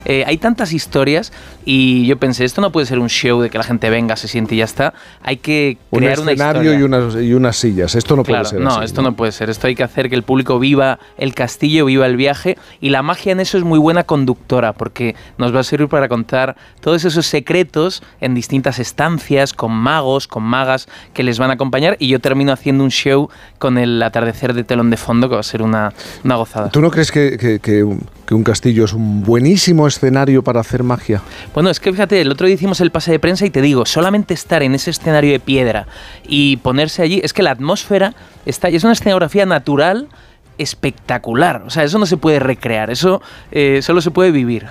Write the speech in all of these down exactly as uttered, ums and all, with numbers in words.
Eh, hay tantas historias y yo pensé, esto no puede ser un show de que la gente venga, se siente y ya está. Hay que crear un una escenario y unas, y unas sillas. Esto no claro, puede ser no, así. esto ¿no? no puede ser. Esto hay que hacer que el público viva el castillo, viva el viaje, y la magia en eso es muy buena conductora porque nos va a servir para contar todos esos secretos en distintas estancias, con magos, con magas que les van a acompañar, y yo termino haciendo un show con el atardecer de telón de fondo que va a ser una, una gozada. ¿Tú no crees que, que, que, un, que un castillo es un buenísimo escenario para hacer magia? Bueno, es que fíjate, el otro día hicimos el pase de prensa y te digo, solamente estar en ese escenario de piedra y ponerse allí, es que la atmósfera está, es una escenografía natural espectacular. O sea, eso no se puede recrear, eso eh, solo se puede vivir.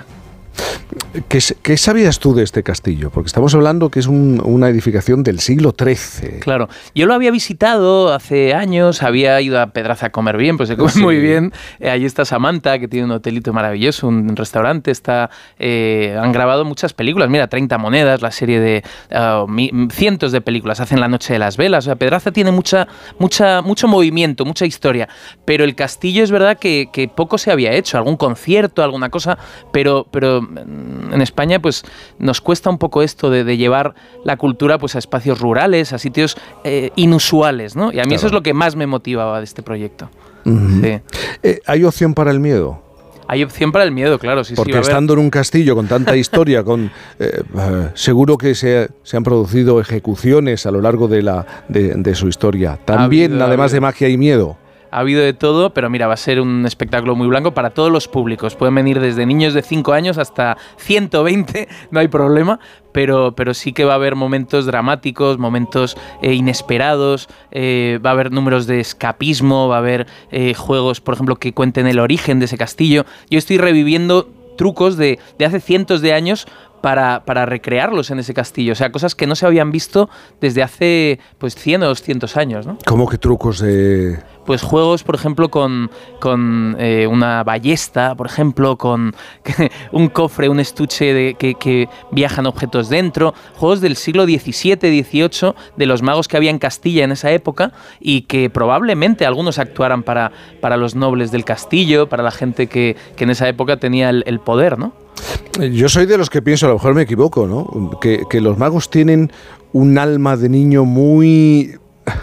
¿Qué, ¿Qué sabías tú de este castillo? Porque estamos hablando que es un, una edificación del siglo trece. Claro, yo lo había visitado hace años, había ido a Pedraza a comer bien, pues se come sí. muy bien. Eh, allí está Samantha, que tiene un hotelito maravilloso, un restaurante, está, eh, han grabado muchas películas, mira, treinta monedas, la serie de uh, mi, cientos de películas, hacen La noche de las velas. O sea, Pedraza tiene mucha, mucha, mucho movimiento, mucha historia, pero el castillo es verdad que, que poco se había hecho, algún concierto, alguna cosa, pero... pero en España pues nos cuesta un poco esto de, de llevar la cultura pues a espacios rurales, a sitios eh, inusuales, ¿no? Y a mí claro. eso es lo que más me motivaba de este proyecto. Uh-huh. Sí. Eh, ¿Hay opción para el miedo? Hay opción para el miedo, claro. Sí, Porque sí, estando en un castillo con tanta historia, con eh, seguro que se, se han producido ejecuciones a lo largo de, la, de, de su historia. También, habido, además habido. de magia y miedo. Ha habido de todo, pero mira, va a ser un espectáculo muy blanco para todos los públicos. Pueden venir desde niños de cinco años hasta ciento veinte, no hay problema, pero, pero sí que va a haber momentos dramáticos, momentos eh, inesperados, eh, va a haber números de escapismo, va a haber eh, juegos, por ejemplo, que cuenten el origen de ese castillo. Yo estoy reviviendo trucos de, de hace cientos de años para, para recrearlos en ese castillo. O sea, cosas que no se habían visto desde hace pues cien o doscientos años, ¿no? ¿Cómo que trucos de...? Pues juegos, por ejemplo, con, con eh, una ballesta, por ejemplo, con un cofre, un estuche de, que, que viajan objetos dentro. Juegos del siglo diecisiete, dieciocho, de los magos que había en Castilla en esa época y que probablemente algunos actuaran para, para los nobles del castillo, para la gente que, que en esa época tenía el, el poder, ¿no? Yo soy de los que pienso, a lo mejor me equivoco, ¿no? Que, que los magos tienen un alma de niño muy...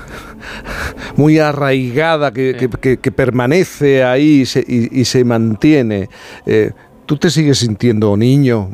muy arraigada, que, sí. que, que, que permanece ahí y se, y, y se mantiene. Eh, ¿Tú te sigues sintiendo niño?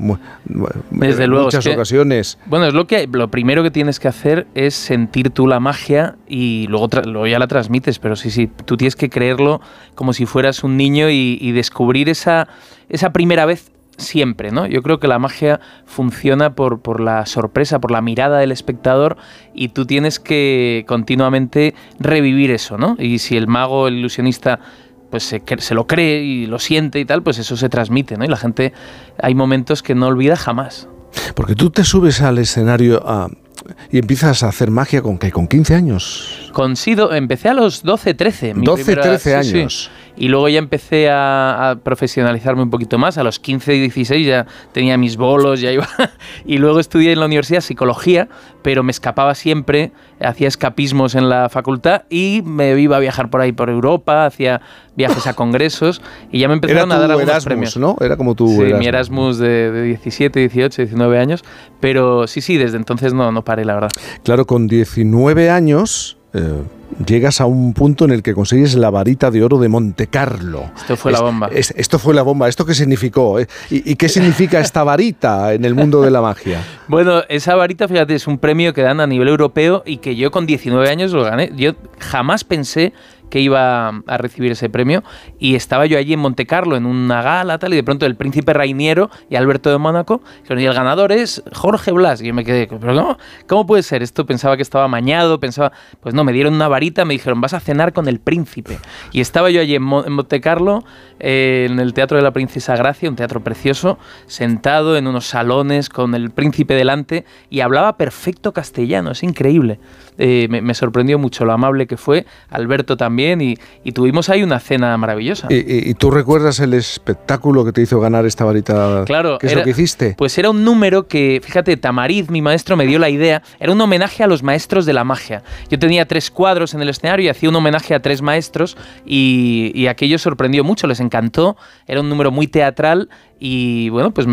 Desde en luego, muchas es que, ocasiones. Bueno, es lo que lo primero que tienes que hacer es sentir tú la magia y luego, tra- luego ya la transmites, pero sí, sí, tú tienes que creerlo como si fueras un niño y, y descubrir esa, esa primera vez siempre, ¿no? Yo creo que la magia funciona por, por la sorpresa, por la mirada del espectador, y tú tienes que continuamente revivir eso, ¿no? Y si el mago, el ilusionista, pues se, se lo cree y lo siente y tal, pues eso se transmite, ¿no? Y la gente, hay momentos que no olvida jamás. Porque tú te subes al escenario a, y empiezas a hacer magia con ¿qué? ¿Con quince años? Con sí, do, empecé a los doce, trece. doce, primera, trece sí, años. Sí. Y luego ya empecé a, a profesionalizarme un poquito más. A los quince y dieciséis ya tenía mis bolos, ya iba. Y luego estudié en la universidad psicología, pero me escapaba siempre, hacía escapismos en la facultad y me iba a viajar por ahí por Europa, hacía viajes a congresos y ya me empezaron a dar algunos Erasmus, premios. ¿no? Era como tu sí, Erasmus. mi Erasmus de, de diecisiete, dieciocho, diecinueve años, pero sí, sí, desde entonces no, no paré, la verdad. Claro, con diecinueve años... Eh, llegas a un punto en el que consigues la varita de oro de Monte Carlo. Esto fue es, la bomba. Es, esto fue la bomba. ¿Esto qué significó? ¿Eh? ¿Y, ¿Y qué significa esta varita en el mundo de la magia? Bueno, esa varita, fíjate, es un premio que dan a nivel europeo y que yo con diecinueve años lo gané. Yo jamás pensé que iba a recibir ese premio y estaba yo allí en Monte Carlo en una gala tal y de pronto el príncipe Rainiero y Alberto de Mónaco y el ganador es Jorge Blas y yo me quedé, pero ¿cómo, cómo puede ser? Esto pensaba que estaba amañado, pensaba, pues no, me dieron una varita, me dijeron vas a cenar con el príncipe y estaba yo allí en, Mo- en Monte Carlo eh, en el Teatro de la Princesa Gracia, un teatro precioso, sentado en unos salones con el príncipe delante y hablaba perfecto castellano, es increíble. Eh, me, me sorprendió mucho lo amable que fue, Alberto también. también, y, y tuvimos ahí una cena maravillosa. ¿Y, y, y tú recuerdas el espectáculo que te hizo ganar esta varita? Claro. ¿Qué es era, lo que hiciste? Pues era un número que, fíjate, Tamariz, mi maestro, me dio la idea. Era un homenaje a los maestros de la magia. Yo tenía tres cuadros en el escenario y hacía un homenaje a tres maestros, y, y aquello sorprendió mucho, les encantó. Era un número muy teatral y, bueno, pues